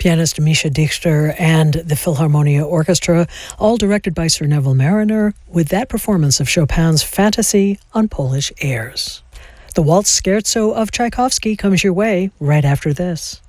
pianist Misha Dichter and the Philharmonia Orchestra, all directed by Sir Neville Marriner, with that performance of Chopin's Fantasy on Polish airs. The Waltz Scherzo of Tchaikovsky comes your way right after this.